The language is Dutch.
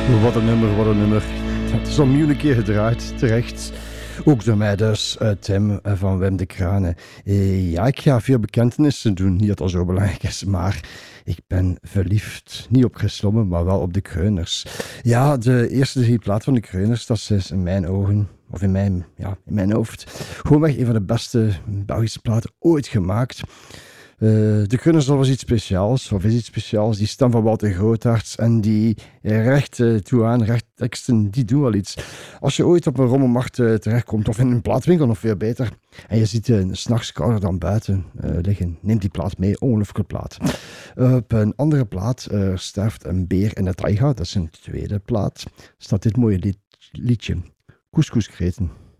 Wat een nummer, wat een nummer. Het is opnieuw een keer gedraaid, terecht. Ook door mij dus, Tim van Wim de Kranen. Ja, ik ga veel bekentenissen doen, niet dat dat zo belangrijk is, maar ik ben verliefd. Niet op Chris, maar wel op de Kreuners. Ja, de eerste 3 plaat van de Kreuners, dat is in mijn ogen, of in mijn hoofd, gewoonweg een van de beste Belgische platen ooit gemaakt. De Kreuners was iets speciaals, of is iets speciaals. Die stem van Walter Grootaerts en die rechtteksten, die doen wel iets. Als je ooit op een rommelmarkt terechtkomt, of in een plaatwinkel nog veel beter, en je ziet 's nachts kouder dan buiten liggen, neem die plaat mee, ongelooflijke plaat. Op een andere plaat, Sterft een beer in de taiga, dat is een tweede plaat, staat dit mooie liedje, Couscouskreten.